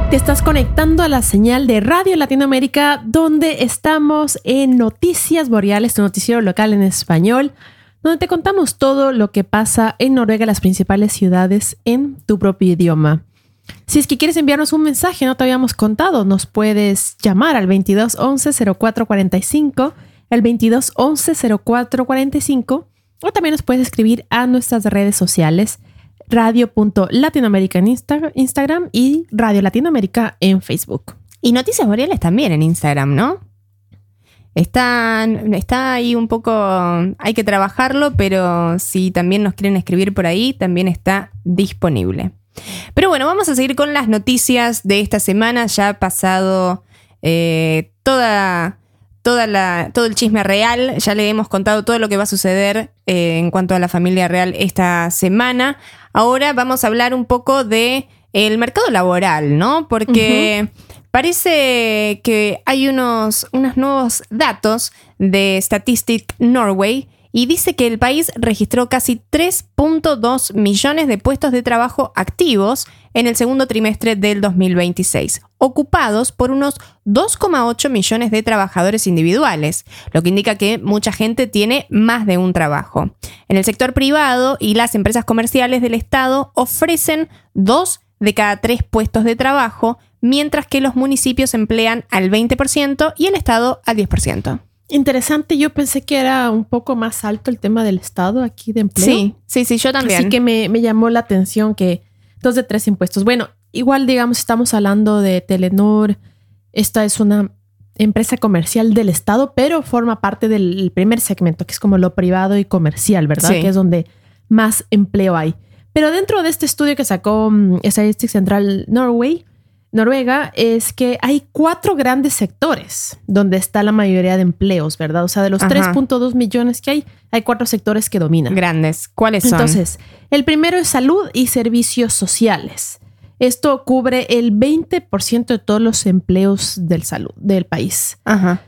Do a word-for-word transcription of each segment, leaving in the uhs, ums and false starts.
Te estás conectando a la señal de Radio Latinoamérica, donde estamos en Noticias Boreales, tu noticiero local en español, donde te contamos todo lo que pasa en Noruega, las principales ciudades, en tu propio idioma. Si es que quieres enviarnos un mensaje, no te habíamos contado, nos puedes llamar al veintidós once cero cuatro cuarenta y cinco, el veintidós once cero cuatro cuarenta y cinco, o también nos puedes escribir a nuestras redes sociales, radio punto latinoamérica en Insta- Instagram y Radio Latinoamérica en Facebook. Y Noticias Boreales también en Instagram, ¿no? Está, está ahí un poco... Hay que trabajarlo, pero si también nos quieren escribir por ahí, también está disponible. Pero bueno, vamos a seguir con las noticias de esta semana. Ya ha pasado eh, toda... Toda la, todo el chisme real, ya le hemos contado todo lo que va a suceder eh, en cuanto a la familia real esta semana. Ahora vamos a hablar un poco de el mercado laboral, ¿no? Porque uh-huh. parece que hay unos, unos nuevos datos de Statistics Norway y dice que el país registró casi tres punto dos millones de puestos de trabajo activos en el segundo trimestre del dos mil veintiséis, ocupados por unos dos coma ocho millones de trabajadores individuales, lo que indica que mucha gente tiene más de un trabajo. En el sector privado y las empresas comerciales del Estado ofrecen dos de cada tres puestos de trabajo, mientras que los municipios emplean al veinte por ciento y el Estado al diez por ciento. Interesante, yo pensé que era un poco más alto el tema del Estado aquí de empleo. Sí, sí, sí, yo también. Así que me, me llamó la atención que dos de tres impuestos. Bueno, igual digamos, estamos hablando de Telenor. Esta es una empresa comercial del Estado, pero forma parte del primer segmento, que es como lo privado y comercial, ¿verdad? Sí. Que es donde más empleo hay. Pero dentro de este estudio que sacó um, Statistics Central Norway, Noruega, es que hay cuatro grandes sectores donde está la mayoría de empleos, ¿verdad? O sea, de los tres punto dos millones que hay, hay cuatro sectores que dominan. Grandes. ¿Cuáles son? Entonces, el primero es salud y servicios sociales. Esto cubre el veinte por ciento de todos los empleos del salud del país. Ajá.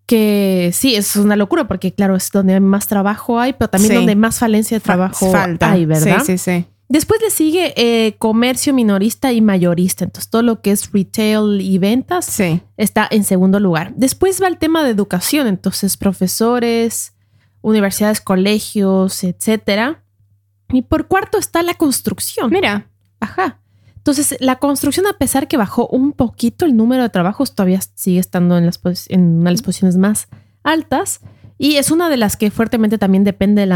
Que sí, es una locura porque, claro, es donde más trabajo hay, pero también sí. donde más falencia de trabajo Falta. hay, ¿verdad? Sí, sí, sí. Después le sigue eh, comercio minorista y mayorista. Entonces, todo lo que es retail y ventas sí. está en segundo lugar. Después va el tema de educación. Entonces, profesores, universidades, colegios, etcétera. Y por cuarto está la construcción. Mira. Ajá. Entonces, la construcción, a pesar que bajó un poquito el número de trabajos, todavía sigue estando en, las, en una de las posiciones más altas. Y es una de las que fuertemente también depende de la